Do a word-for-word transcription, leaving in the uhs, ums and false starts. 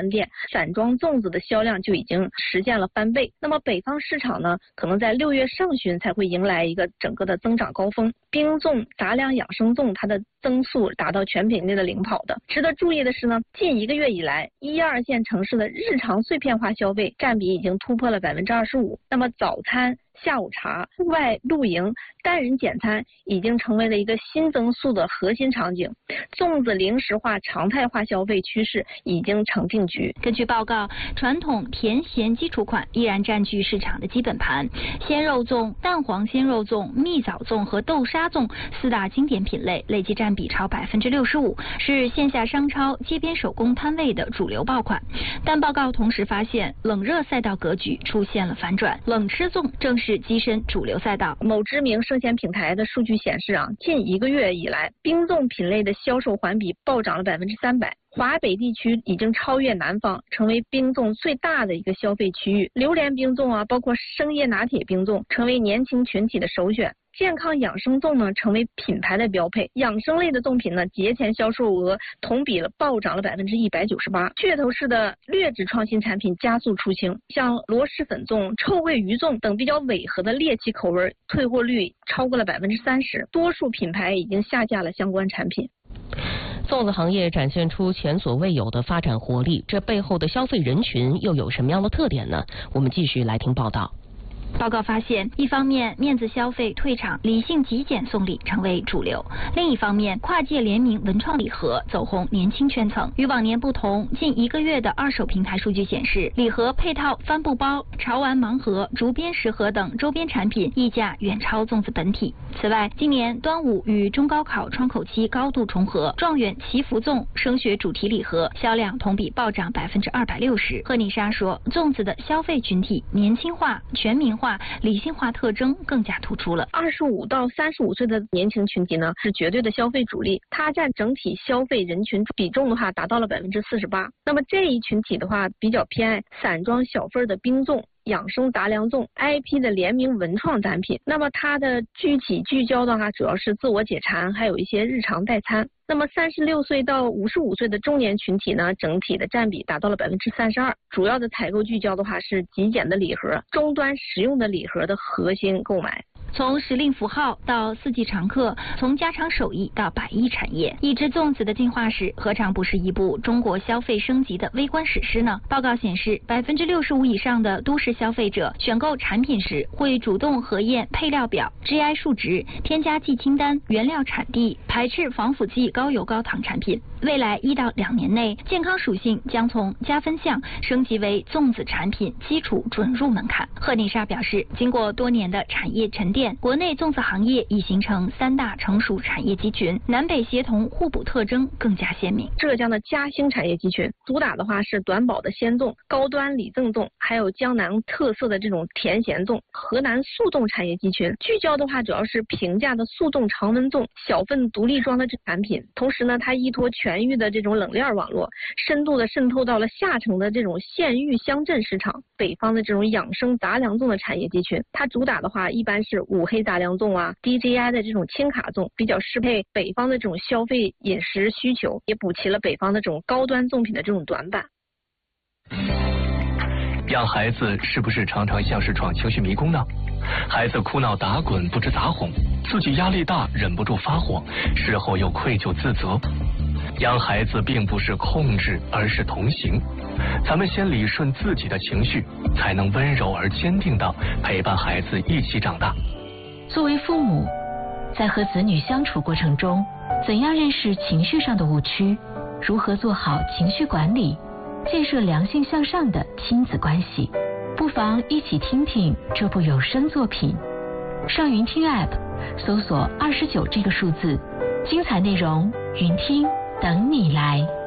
门店，散装粽子的销量就已经实现了翻倍。那么北方市场呢，可能在六月上旬才会迎来一个整个的增长高峰。冰粽、杂粮养生粽，它的增速达到全品类的领跑的。值得注意的是呢，近一个月以来，一二线城市的日常碎片化消费占比已经突破了百分之二十五。那么早餐、下午茶、户外露营、单人简餐已经成为了一个新增速的核心场景。粽子零食化、常态化消费趋势已经成定局。 根据报告，传统甜咸基础款依然占据市场的基本盘，鲜肉粽、蛋黄鲜肉粽、蜜枣粽和豆沙粽四大经典品类累计占比超百分之六十五，是线下商超、街边手工摊位的主流爆款。但报告同时发现，冷热赛道格局出现了反转，冷吃粽正是跻身主流赛道。 某知名生鲜平台的数据显示啊，近一个月以来，冰粽品类的销售环比暴涨了百分之三百。华北地区已经超越南方，成为冰粽最大的一个消费区域。榴莲冰粽啊，包括生椰拿铁冰粽，成为年轻群体的首选。健康养生粽呢，成为品牌的标配。养生类的粽品呢，节前销售额同比了暴涨了百分之一百九十八。噱头式的劣质创新产品加速出清，像螺蛳粉粽、臭鳜鱼粽等比较违和的猎奇口味，退货率超过了百分之三十。多数品牌已经下架了相关产品。 粽子行业展现出前所未有的发展活力，这背后的消费人群又有什么样的特点呢？我们继续来听报道。 报告发现，一方面面子消费退场，理性极简送礼成为主流；另一方面，跨界联名文创礼盒走红年轻圈层。与往年不同，近一个月的二手平台数据显示，礼盒配套帆布包、潮玩盲盒、竹编食盒等周边产品溢价远超粽子本体。此外，今年端午与中高考窗口期高度重合，状元祈福粽、升学主题礼盒销量同比暴涨百分之二百六十。贺丽莎说，粽子的消费群体年轻化、全民化、理性化特征更加突出了。 二十五到三十五岁的年轻群体呢，是绝对的消费主力，它占整体消费人群比重的话，达到了百分之四十八。那么这一群体的话，比较偏爱散装小份的冰粽、养生杂粮粽、I P 的联名文创单品。那么它的具体聚焦的话，主要是自我解馋，还有一些日常代餐。那么三十六岁到五十五岁的中年群体呢，整体的占比达到了百分之三十二。主要的采购聚焦的话是极简的礼盒、终端实用的礼盒的核心购买。 从时令符号到四季常客，从家常手艺到百亿产业，一只粽子的进化史何尝不是一部中国消费升级的微观史诗呢？报告显示，百分之六十五以上的都市消费者选购产品时会主动核验配料表、G I 数值、添加剂清单、原料产地，排斥防腐剂、高油高糖产品。未来一到两年内，健康属性将从加分项升级为粽子产品基础准入门槛。贺丽莎表示，经过多年的产业沉淀，国内粽子行业已形成三大成熟产业集群，南北协同互补特征更加鲜明。 浙江的嘉兴产业集群主打的话是短保的鲜粽、高端礼赠粽，还有江南特色的这种甜咸粽。河南速冻产业集群聚焦的话主要是平价的速冻常温粽、小份独立装的产品，同时呢，它依托全域的这种冷链网络，深度的渗透到了下沉的这种县域乡镇市场。北方的这种养生杂粮粽的产业集群，它主打的话一般是五黑杂粮粽啊 D J I 的这种轻卡粽，比较适配北方的这种消费饮食需求，也补齐了北方的这种高端粽品的这种短板。 养孩子是不是常常像是闯情绪迷宫呢？孩子哭闹打滚不知咋哄，自己压力大忍不住发火，事后又愧疚自责。养孩子并不是控制，而是同行。咱们先理顺自己的情绪，才能温柔而坚定地陪伴孩子一起长大。 作为父母，在和子女相处过程中，怎样认识情绪上的误区，如何做好情绪管理，建设良性向上的亲子关系，不妨一起听听这部有声作品。上云听 App 搜索二十九这个数字，精彩内容云听等你来。